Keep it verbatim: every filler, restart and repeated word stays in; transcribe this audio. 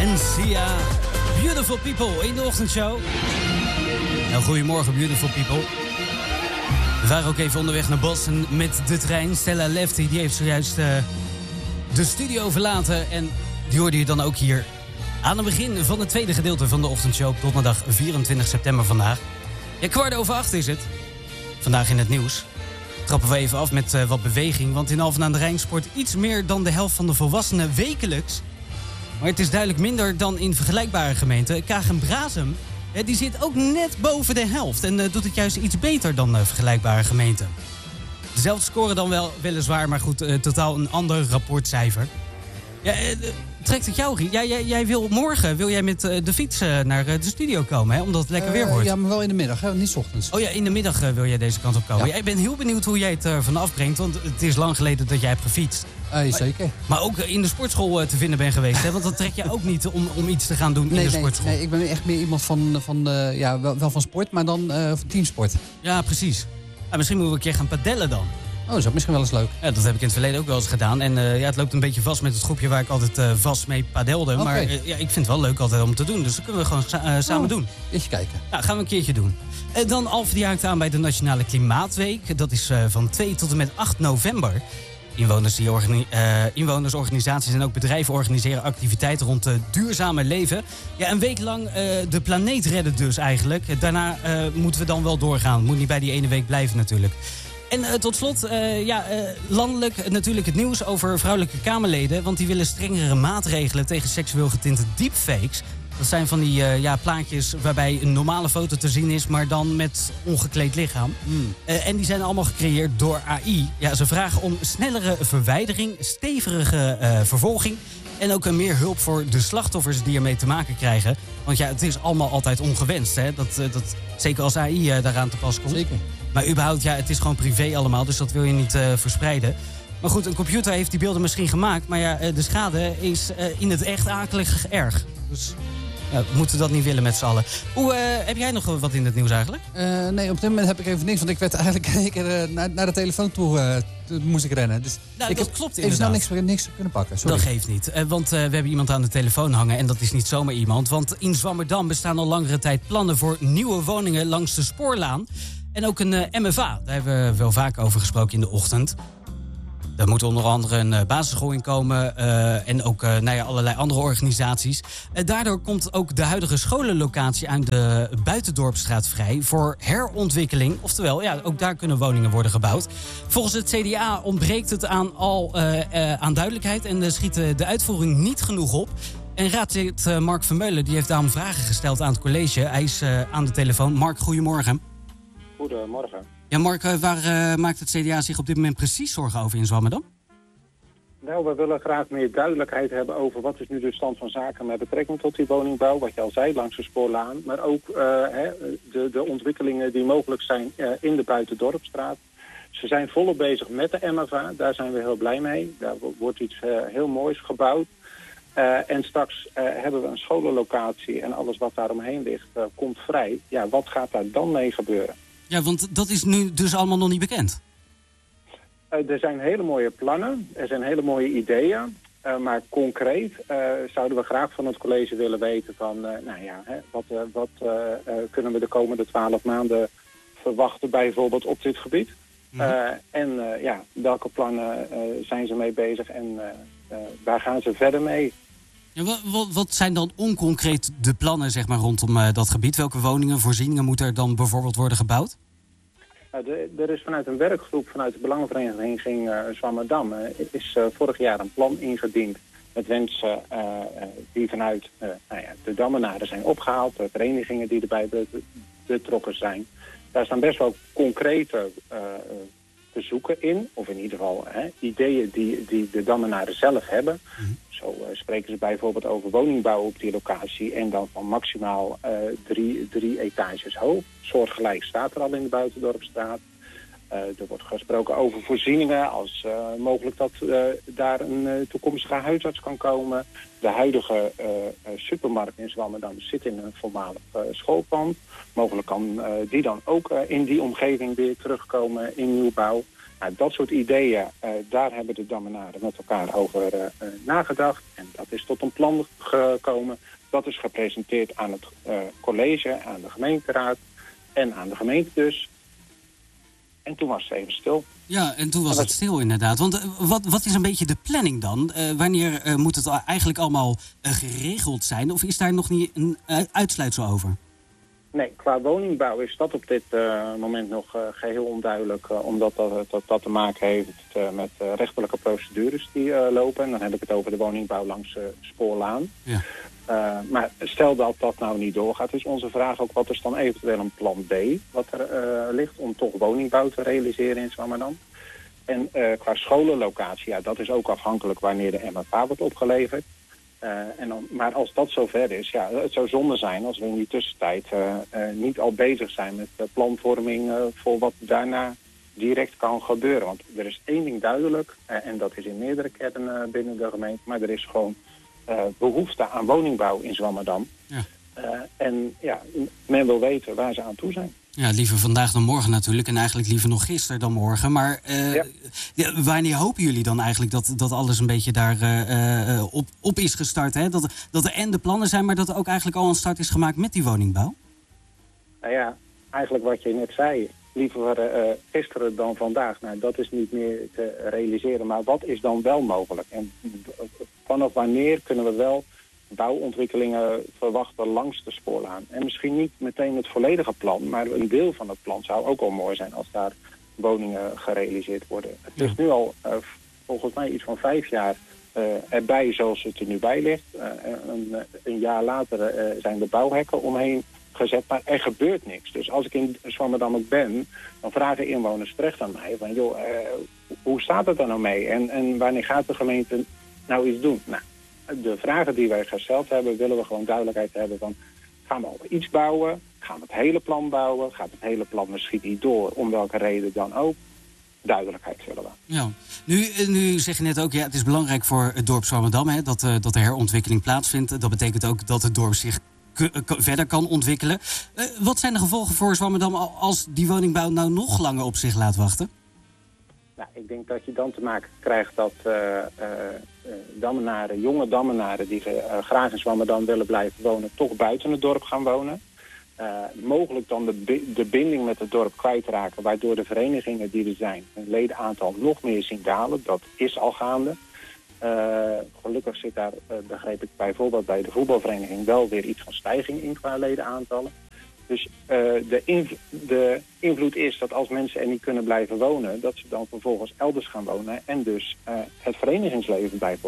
En Sia, Beautiful People in de ochtendshow. Nou, goedemorgen, Beautiful People. We waren ook even onderweg naar Boston met de trein. Stella Lefty, die heeft zojuist uh, de studio verlaten. En die hoorde je dan ook hier aan het begin van het tweede gedeelte van de ochtendshow op donderdag vierentwintig september vandaag. Ja, kwart over acht is het. Vandaag in het nieuws. Trappen we even af met uh, wat beweging. Want in Alphen aan de Rijn sport iets meer dan de helft van de volwassenen wekelijks. Maar het is duidelijk minder dan in vergelijkbare gemeenten. Kagen-Brazem, eh, die zit ook net boven de helft. En uh, doet het juist iets beter dan uh, vergelijkbare gemeenten. Dezelfde score dan wel, weliswaar, maar goed, uh, totaal een ander rapportcijfer. Ja, uh, trekt het jou, Riet? Ja, jij, jij wil morgen wil jij met uh, de fiets uh, naar uh, de studio komen, hè? Omdat het lekker uh, weer wordt. Ja, maar wel in de middag, hè? Niet 's ochtends. Oh ja, in de middag uh, wil jij deze kant op komen. Ja. Ja, ik ben heel benieuwd hoe jij het uh, vanaf brengt, want het is lang geleden dat jij hebt gefietst. Uh, zeker. Maar, maar ook in de sportschool uh, te vinden ben geweest, hè? Want dat trek je ook niet om, om iets te gaan doen nee, in de nee, sportschool. Nee, ik ben echt meer iemand van, van uh, ja, wel, wel van sport, maar dan uh, van teamsport. Ja, precies. Ja, misschien moeten we een keer gaan padellen dan. Oh, dat is ook misschien wel eens leuk. Ja, dat heb ik in het verleden ook wel eens gedaan. En uh, ja, het loopt een beetje vast met het groepje waar ik altijd uh, vast mee padelde. Okay. Maar uh, ja, ik vind het wel leuk altijd om te doen. Dus dat kunnen we gewoon sa- uh, samen oh, doen. Eens kijken. Ja, gaan we een keertje doen. En dan Alphen die haakt aan bij de Nationale Klimaatweek. Dat is uh, van twee tot en met acht november. Inwoners, die organi- uh, inwoners, organisaties en ook bedrijven organiseren activiteiten rond uh, duurzame leven. Ja, een week lang uh, de planeet redden dus eigenlijk. Daarna uh, moeten we dan wel doorgaan. Moet niet bij die ene week blijven natuurlijk. En uh, tot slot, uh, ja, uh, landelijk uh, natuurlijk het nieuws over vrouwelijke Kamerleden. Want die willen strengere maatregelen tegen seksueel getinte deepfakes. Dat zijn van die uh, ja, plaatjes waarbij een normale foto te zien is, maar dan met ongekleed lichaam. Mm. Uh, en die zijn allemaal gecreëerd door A I. Ja, ze vragen om snellere verwijdering, stevige uh, vervolging en ook uh, meer hulp voor de slachtoffers die ermee te maken krijgen. Want ja, het is allemaal altijd ongewenst, hè? Dat, uh, dat, zeker als A I uh, daaraan te pas komt. Zeker. Maar überhaupt, ja, het is gewoon privé allemaal, dus dat wil je niet uh, verspreiden. Maar goed, een computer heeft die beelden misschien gemaakt, maar ja, uh, de schade is uh, in het echt akelig erg. Dus ja, we moeten dat niet willen met z'n allen. Hoe, uh, heb jij nog wat in het nieuws eigenlijk? Uh, nee, op dit moment heb ik even niks, want ik werd eigenlijk een keer uh, naar, naar de telefoon toe uh, to, moest ik rennen. Dus nou, ik dat heb klopt even inderdaad. snel niks, niks kunnen pakken. Sorry. Dat geeft niet, uh, want uh, we hebben iemand aan de telefoon hangen en dat is niet zomaar iemand. Want in Zwammerdam bestaan al langere tijd plannen voor nieuwe woningen langs de Spoorlaan. En ook een uh, M F A, daar hebben we wel vaak over gesproken in de ochtend. Daar moet onder andere een uh, basisschool in komen uh, en ook uh, nou ja, allerlei andere organisaties. Uh, daardoor komt ook de huidige scholenlocatie aan de Buitendorpstraat vrij voor herontwikkeling. Oftewel, ja, ook daar kunnen woningen worden gebouwd. Volgens het C D A ontbreekt het aan, al, uh, uh, aan duidelijkheid en uh, schiet uh, de uitvoering niet genoeg op. En raadslid uh, Mark Vermeulen die heeft daarom vragen gesteld aan het college. Hij is uh, aan de telefoon. Mark, goedemorgen. Goedemorgen. Ja, Mark, waar uh, maakt het C D A zich op dit moment precies zorgen over in Zwammerdam? Nou, we willen graag meer duidelijkheid hebben over wat is nu de stand van zaken met betrekking tot die woningbouw, wat je al zei, langs de Spoorlaan. Maar ook uh, hè, de, de ontwikkelingen die mogelijk zijn uh, in de Buitendorpstraat. Ze zijn volop bezig met de M F A, daar zijn we heel blij mee. Daar wordt iets uh, heel moois gebouwd. Uh, en straks uh, hebben we een scholenlocatie en alles wat daaromheen ligt uh, komt vrij. Ja, wat gaat daar dan mee gebeuren? Ja, want dat is nu dus allemaal nog niet bekend. Uh, er zijn hele mooie plannen, er zijn hele mooie ideeën. Uh, maar concreet uh, zouden we graag van het college willen weten van... Uh, nou ja, hè, wat, uh, wat uh, uh, kunnen we de komende twaalf maanden verwachten bijvoorbeeld op dit gebied? Mm-hmm. Uh, en uh, ja, welke plannen uh, zijn ze mee bezig en uh, uh, waar gaan ze verder mee? Ja, wat, wat, wat zijn dan onconcreet de plannen zeg maar, rondom uh, dat gebied? Welke woningen, voorzieningen moeten er dan bijvoorbeeld worden gebouwd? Uh, de, er is vanuit een werkgroep, vanuit de Belangenvereniging uh, Zwammerdam... Uh, is uh, vorig jaar een plan ingediend met wensen uh, uh, die vanuit uh, nou ja, de Dammenaren zijn opgehaald. De verenigingen die erbij betrokken zijn. Daar staan best wel concrete uh, verzoeken in. Of in ieder geval hè, ideeën die, die de Dammenaren zelf hebben. Mm-hmm. Zo uh, spreken ze bijvoorbeeld over woningbouw op die locatie. En dan van maximaal uh, drie, drie etages hoog. Soortgelijk staat er al in de Buitendorpstraat. Uh, er wordt gesproken over voorzieningen. Als uh, mogelijk dat uh, daar een uh, toekomstige huisarts kan komen. De huidige uh, uh, supermarkt in Zwammerdam zit in een voormalig uh, schoolpand. Mogelijk kan uh, die dan ook uh, in die omgeving weer terugkomen in nieuwbouw. Nou, dat soort ideeën, uh, daar hebben de Dammenaren met elkaar over uh, uh, nagedacht. En dat is tot een plan gekomen. Dat is gepresenteerd aan het uh, college, aan de gemeenteraad en aan de gemeente dus. En toen was het even stil. Ja, en toen was het stil inderdaad. Want uh, wat, wat is een beetje de planning dan? Uh, wanneer uh, moet het eigenlijk allemaal uh, geregeld zijn? Of is daar nog niet een uh, uitsluitsel over? Nee, qua woningbouw is dat op dit uh, moment nog uh, geheel onduidelijk. Uh, omdat dat, dat, dat te maken heeft uh, met uh, rechterlijke procedures die uh, lopen. En dan heb ik het over de woningbouw langs uh, Spoorlaan. Ja. Uh, maar stel dat dat nou niet doorgaat, is onze vraag ook wat is dan eventueel een plan B wat er uh, ligt om toch woningbouw te realiseren in Zwammerdam. En uh, qua scholenlocatie, ja, dat is ook afhankelijk wanneer de M F A wordt opgeleverd. Uh, en dan, maar als dat zover is, ja, het zou zonde zijn als we in die tussentijd uh, uh, niet al bezig zijn met de planvorming uh, voor wat daarna direct kan gebeuren. Want er is één ding duidelijk, uh, en dat is in meerdere kernen uh, binnen de gemeente, maar er is gewoon uh, behoefte aan woningbouw in Zwammerdam. Ja. Uh, en ja, men wil weten waar ze aan toe zijn. Ja, liever vandaag dan morgen natuurlijk. En eigenlijk liever nog gisteren dan morgen. Maar uh, ja. Ja, wanneer hopen jullie dan eigenlijk dat, dat alles een beetje daar uh, uh, op, op is gestart? Hè? Dat, dat er en de plannen zijn, maar dat er ook eigenlijk al een start is gemaakt met die woningbouw? Nou ja, eigenlijk wat je net zei. Liever uh, gisteren dan vandaag. Nou, dat is niet meer te realiseren. Maar wat is dan wel mogelijk? En vanaf wanneer kunnen we wel bouwontwikkelingen verwachten langs de spoorlaan? En misschien niet meteen het volledige plan, maar een deel van het plan zou ook al mooi zijn als daar woningen gerealiseerd worden. Het ja. is nu al uh, volgens mij iets van vijf jaar uh, erbij zoals het er nu bij ligt. Uh, een, een jaar later uh, zijn de bouwhekken omheen gezet, maar er gebeurt niks. Dus als ik in Zwammerdam ook ben, dan vragen inwoners terecht aan mij van joh, uh, hoe staat het er nou mee? En, en wanneer gaat de gemeente nou iets doen? Nou, de vragen die wij gesteld hebben, willen we gewoon duidelijkheid hebben van, gaan we al iets bouwen? Gaan we het hele plan bouwen? Gaat het hele plan misschien niet door? Om welke reden dan ook? Duidelijkheid willen we. Ja. Nu, nu zeg je net ook, ja, het is belangrijk voor het dorp Zwammerdam hè, dat, uh, dat de herontwikkeling plaatsvindt. Dat betekent ook dat het dorp zich k- k- verder kan ontwikkelen. Uh, wat zijn de gevolgen voor Zwammerdam als die woningbouw nou nog langer op zich laat wachten? Nou, ik denk dat je dan te maken krijgt dat uh, uh, Dammenaren, jonge Dammenaren die uh, graag in Zwammerdam willen blijven wonen, toch buiten het dorp gaan wonen. Uh, mogelijk dan de, de binding met het dorp kwijtraken, waardoor de verenigingen die er zijn, een ledenaantal nog meer zien dalen. Dat is al gaande. Uh, gelukkig zit daar, uh, begreep ik bijvoorbeeld bij de voetbalvereniging, wel weer iets van stijging in qua ledenaantallen. Dus uh, de, inv- de invloed is dat als mensen er niet kunnen blijven wonen, dat ze dan vervolgens elders gaan wonen en dus uh, het verenigingsleven bij